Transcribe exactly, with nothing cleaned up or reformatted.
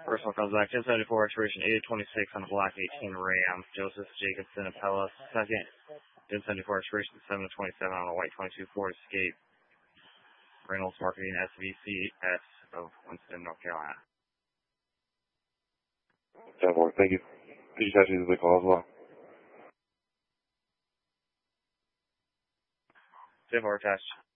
First one comes back, ten seventy-four, expiration eight twenty-six on the black eighteen Ram, Joseph Jacobson Appella. Second, ten seventy-four, expiration seven twenty-seven on the white twenty-two Ford Escape, Reynolds Marketing S V C S of Winston, North Carolina. ten four, thank you. Could you attach these to the call as well? ten four attached.